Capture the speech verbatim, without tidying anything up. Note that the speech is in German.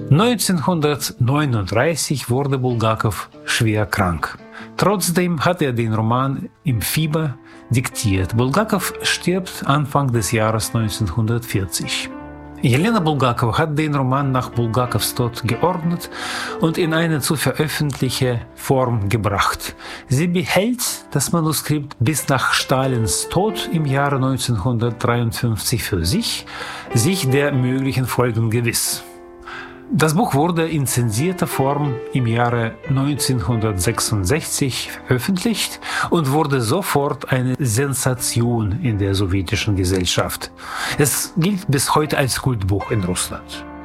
neunzehnhundertneununddreißig wurde Bulgakow schwer krank. Trotzdem hat er den Roman im Fieber diktiert. Bulgakow stirbt Anfang des Jahres neunzehnhundertvierzig. Jelena Bulgakowa hat den Roman nach Bulgakows Tod geordnet und in eine zu veröffentlichen Form gebracht. Sie behält das Manuskript bis nach Stalins Tod im Jahre neunzehnhundertdreiundfünfzig für sich, sich der möglichen Folgen gewiss. Das Buch wurde in zensierter Form im Jahre neunzehnhundertsechsundsechzig veröffentlicht und wurde sofort eine Sensation in der sowjetischen Gesellschaft. Es gilt bis heute als Kultbuch in Russland.